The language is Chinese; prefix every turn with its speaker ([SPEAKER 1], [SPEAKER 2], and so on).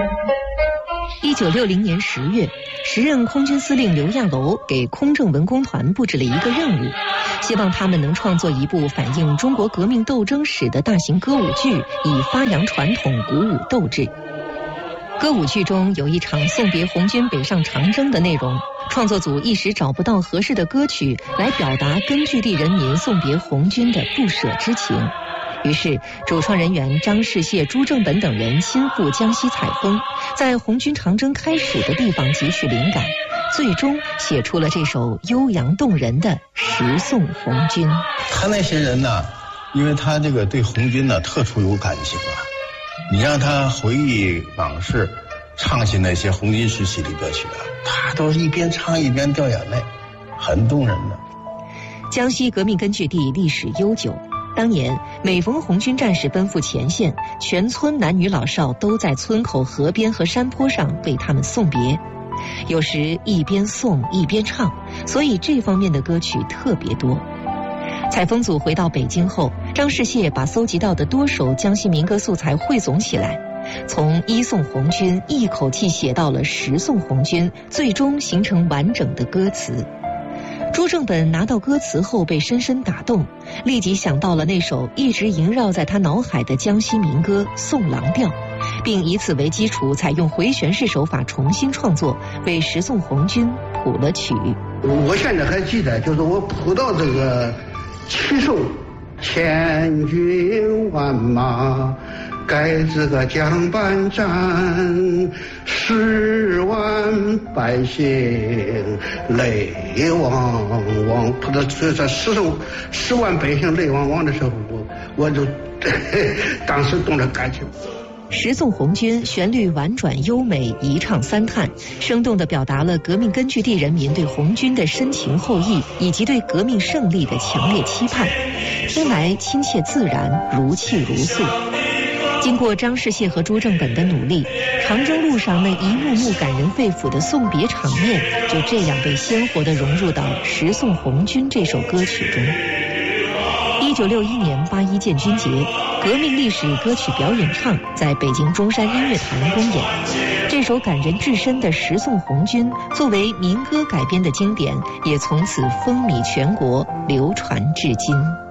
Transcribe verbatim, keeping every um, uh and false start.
[SPEAKER 1] 一九六零年十月，时任空军司令刘亚楼给空政文工团布置了一个任务，希望他们能创作一部反映中国革命斗争史的大型歌舞剧，以发扬传统，鼓舞斗志。歌舞剧中有一场送别红军北上长征的内容，创作组一时找不到合适的歌曲来表达根据地人民送别红军的不舍之情。于是主创人员张世燮、朱正本等人亲赴江西采风，在红军长征开始的地方汲取灵感，最终写出了这首悠扬动人的《十送红军》。
[SPEAKER 2] 他那些人呢，因为他这个对红军呢特殊有感情啊，你让他回忆往事，唱起那些红军时期的歌曲啊，他都是一边唱一边掉眼泪，很动人的。
[SPEAKER 1] 江西革命根据地历史悠久，当年每逢红军战士奔赴前线，全村男女老少都在村口河边和山坡上为他们送别，有时一边送一边唱，所以这方面的歌曲特别多。采风组回到北京后，张世燮把搜集到的多首江西民歌素材汇总起来，从一送红军一口气写到了十送红军，最终形成完整的歌词。朱正本拿到歌词后被深深打动，立即想到了那首一直萦绕在他脑海的江西民歌《送郎调》，并以此为基础，采用回旋式手法重新创作，为十送红军谱了曲。
[SPEAKER 3] 我现在还记得，就是我谱到这个七送，千军万马盖这个江畔站，十万百姓泪汪汪。谱到这这十送十万百姓泪汪汪的时候，我我就当时动了感情。
[SPEAKER 1] 十送红军旋律婉转优美，一唱三叹，生动地表达了革命根据地人民对红军的深情厚谊，以及对革命胜利的强烈期盼，听来亲切自然，如泣如诉。经过张世燮和朱正本的努力，长征路上那一幕幕感人肺腑的送别场面，就这样被鲜活地融入到《十送红军》这首歌曲中。一九六一年八一建军节，革命历史歌曲表演唱在北京中山音乐坛公演。这首感人至深的《十送红军》作为民歌改编的经典，也从此风靡全国，流传至今。